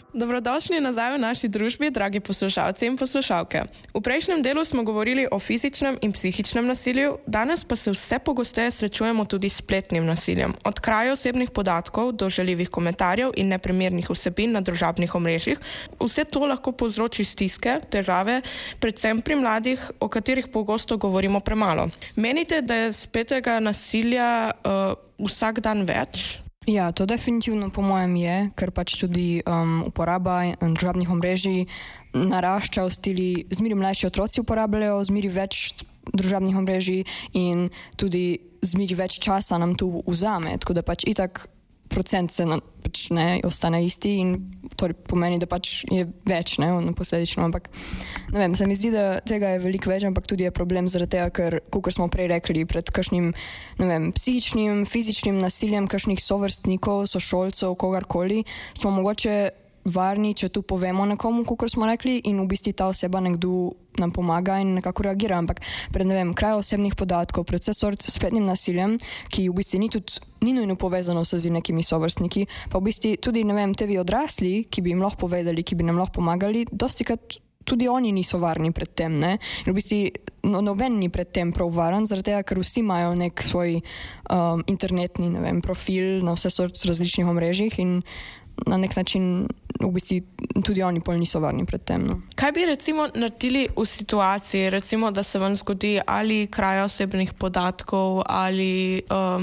Dobrodošli nazaj v naši družbi, dragi poslušalci in poslušalke. V prejšnjem delu smo govorili o fizičnem in psihičnem nasilju, danes pa se vse pogosteje srečujemo tudi s spletnim nasiljem. Od kraja osebnih podatkov do žaljivih komentarjev in neprimernih vsebin na družabnih omrežjih. Vse to lahko povzroči stiske, težave, predvsem pri mladih, o katerih pogosto govorimo premalo. Menite, da je spletnega nasilja vsak dan več? Ja, to definitivno po mojem je, ker pač tudi uporaba družabnih omrežij narašča v stili, zmeri mlajši otroci uporabljajo, zmeri več družabnih omrežij in tudi zmeri več časa nam tu vzame, tako da pač itak procent se pač ne ostane isti in to pomeni, da pač je več, ne, posledično, ampak ne vem, se mi zdi, da tega je veliko več, ampak tudi je problem zaradi tega, ker, kakor smo prej rekli, pred kakšnim, ne vem, psihičnim, fizičnim nasiljem kakšnih sovrstnikov, sošolcev, kogarkoli, smo mogoče varni, če tu povemo nekomu, kakor smo rekli, in v bistvu ta oseba nekdo nam pomaga in nekako reagira, ampak pred, ne vem, kraj osebnih podatkov, pred vse sort spletnim nasiljem, ki v bistvu ni nujno povezano z nekimi sovrstniki, pa v bistvu tudi, ne vem, tevi odrasli, ki bi jim lahko povedali, ki bi nam lahko pomagali, dostikrat tudi oni niso varni pred tem, ne? In v bistvu noben ni pred tem prav varen, zaradi tega, ker vsi imajo nek svoj internetni, ne vem, profil na vse sort različnih omrežjih in na nek način v bistvu tudi oni pol niso varni pred tem. No. Kaj bi recimo naredili v situaciji, recimo, da se vam zgodi ali kraja osebnih podatkov ali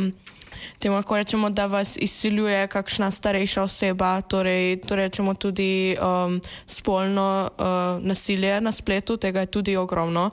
temu lahko rečemo, da vas izsiljuje kakšna starejša oseba, torej rečemo tudi spolno nasilje na spletu, tega je tudi ogromno.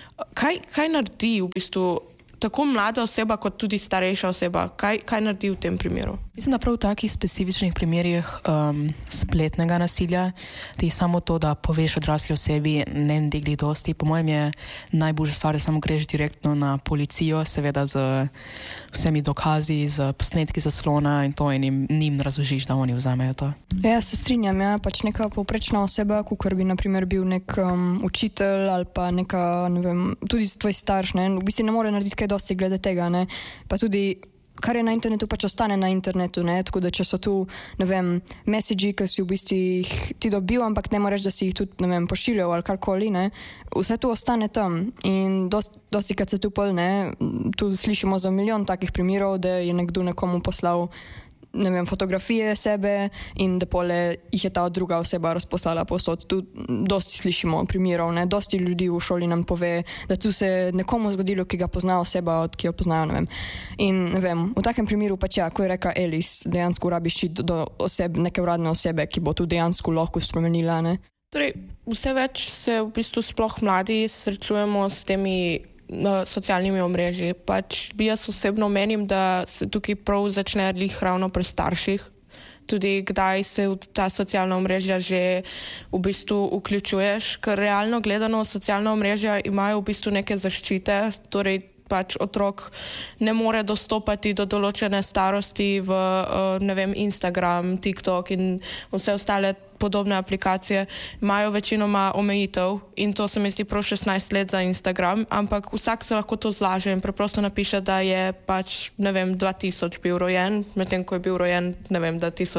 Kaj naredi v bistvu tako mlada oseba, kot tudi starejša oseba? Kaj naredi v tem primeru? Mislim, da prav v takih specifičnih primerjih spletnega nasilja ti samo to, da poveš odrasli osebi, ne digli dosti. Po mojem je najboljša stvar, da samo greš direktno na policijo, seveda z vsemi dokazi, z posnetki zaslona in to in njim razložiš, da oni vzamejo to. Ja, se strinjam, ja, pač neka povprečna oseba, kakor bi na primer bil nek učitelj ali pa neka, ne vem, tudi tvoj starš, ne, v bistvu ne more narediti kaj dosti glede tega, ne, pa tudi kar je na internetu, pač ostane na internetu, ne, tako da če so tu, ne vem, messagei, ki si v bistvu jih ti dobil, ampak ne moreš, da si jih tudi, ne vem, pošiljal ali karkoli, ne, vse tu ostane tam in dosti kad se tu pol, ne, tu slišimo za milijon takih primerov, da je nekdo nekomu poslal, ne vem, fotografije sebe in da pole jih je ta druga oseba razposlala posod. Tu dosti slišimo primerov, ne, dosti ljudi v šoli nam pove, da tu se nekomu zgodilo, ki ga pozna oseba, ki jo poznajo, ne vem. In, ne vem, v takem primeru pač ja, ko je rekla Elis, dejansko rabiš ščit do neke uradne osebe, ki bo tu dejansko lahko spremenila, ne. Torej, vse več se v bistvu sploh mladi srečujemo s temi socialnimi omrežji. Pač jaz osebno menim, da se tukaj prav začne ravno pri starših. Tudi kdaj se v ta socialna omrežja že v bistvu vključuješ, ker realno gledano socialna omrežja imajo v bistvu neke zaščite, torej pač otrok ne more dostopati do določene starosti v, ne vem, Instagram, TikTok in vse ostale podobne aplikacije, imajo večinoma omejitev in to se mi zdi prav 16 let za Instagram, ampak vsak se lahko to zlaže in preprosto napiše, da je pač, ne vem, 2000 bil rojen, medtem ko je bil rojen, ne vem,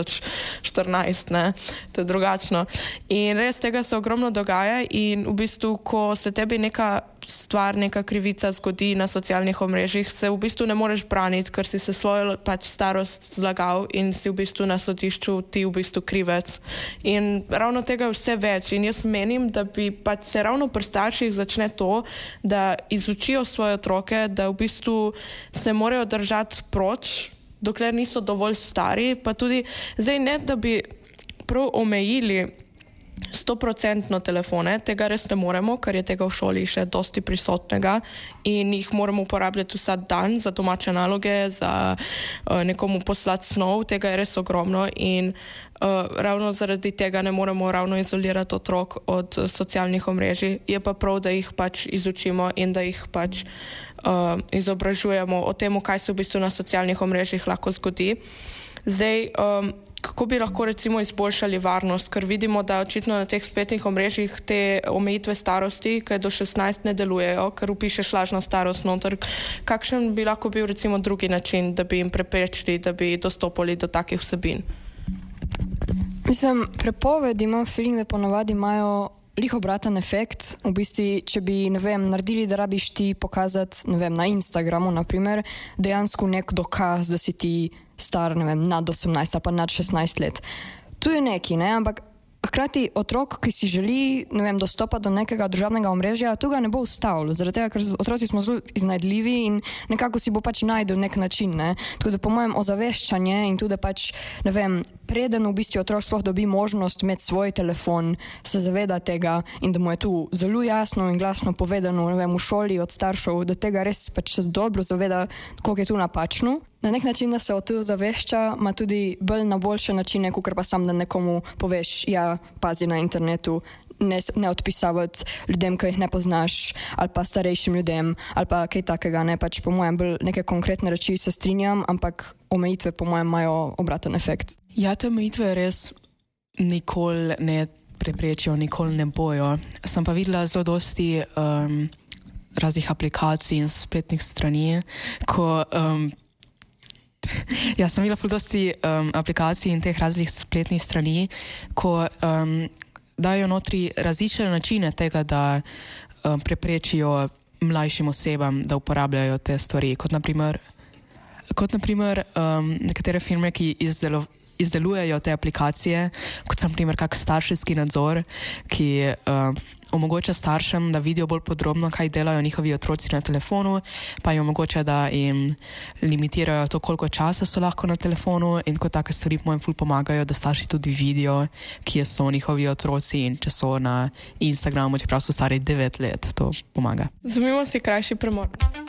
2014, ne, to je drugačno. In res tega se ogromno dogaja in v bistvu, ko se tebi neka stvar, neka krivica zgodi na socialnih omrežjih, se v bistvu ne moreš braniti, ker si se svojo pač starost zlagal in si v bistvu na sodišču ti v bistvu krivec. In ravno tega je vse več in jaz menim, da bi pač se ravno pri starših začne to, da izučijo svoje otroke, da v bistvu se morajo držati proč, dokler niso dovolj stari, pa tudi zdaj ne, da bi prav omejili 100% telefone, tega res ne moremo, ker je tega v šoli še dosti prisotnega in jih moramo uporabljati vsak dan za domače naloge, za nekomu poslati snov, tega je res ogromno in ravno zaradi tega ne moremo ravno izolirati otrok od socialnih omrežij. Je pa prav, da jih pač izučimo in da jih pač izobražujemo o tem, kaj se v bistvu na socialnih omrežjih lahko zgodi. Zdaj, kako bi lahko recimo izboljšali varnost, ker vidimo, da očitno na teh spletnih omrežjih te omejitve starosti, ki do 16 ne delujejo, ker upišeš lažno starost noter. Kakšen bi lahko bil recimo drugi način, da bi jim preprečili, da bi dostopali do takih vsebin? Mislim, prepovedi imam feeling, da ponavadi imajo obraten efekt. V bistvu, če bi, ne vem, naredili, da rabiš ti pokazati, ne vem, na Instagramu, naprimer, dejansko nek dokaz, da si ti star, ne vem, nad 18 ali pa nad 16 let. Tu je neki, ne, ampak hkrati otrok, ki si želi, ne vem, dostopati do nekega družabnega omrežja, tu ga ne bo ustavil, zaradi tega, ker otroci smo zelo iznajdljivi in nekako si bo pač najdel nek način, ne. Tako da po mojem ozaveščanje in tudi pač, ne vem, preden v bistvu otrok sploh dobi možnost imeti svoj telefon, se zaveda tega in da mu je tu zelo jasno in glasno povedano, ne vem, v šoli od staršev, da tega res pač se dobro zaveda, koliko je tu napačno. Na nek način, da se o tem zavešča, ima tudi bolj na boljše načine, kot pa sam, da nekomu poveš, ja, pazi na internetu, ne odpisavati ljudem, ki jih ne poznaš, ali pa starejšim ljudem, ali pa kaj takega, ne, pač po mojem bolj neke konkretne reči se strinjam, ampak omejitve po mojem imajo obraten efekt. Ja, te omejitve res nikoli ne preprečijo, nikoli ne bojo. Sem pa videla zelo dosti raznih aplikacij in spletnih strani, ko ja, sem videla ful dosti aplikacij in teh raznih spletnih strani, ko dajo notri različne načine tega, da preprečijo mlajšim osebam, da uporabljajo te stvari. Kot naprimer nekatere firme, ki izdelujejo te aplikacije, kot so naprimer kak starševski nadzor, ki omogoča staršem, da vidijo bolj podrobno, kaj delajo njihovi otroci na telefonu, pa jim omogoča, da jim limitirajo to, koliko časa so lahko na telefonu, in tako take stvari po mojem ful pomagajo, da starši tudi vidijo, kje so njihovi otroci in če so na Instagramu, čeprav so stari 9 let, to pomaga. Vzemimo si krajši premor.